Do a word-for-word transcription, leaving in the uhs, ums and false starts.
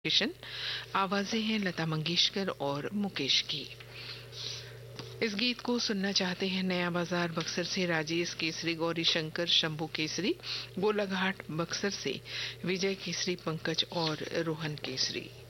किशन। आवाजें हैं लता मंगेशकर और मुकेश की। इस गीत को सुनना चाहते हैं नया बाजार बक्सर से राजेश केसरी, गौरी शंकर, शंभू केसरी, गोलाघाट बक्सर से विजय केसरी, पंकज और रोहन केसरी।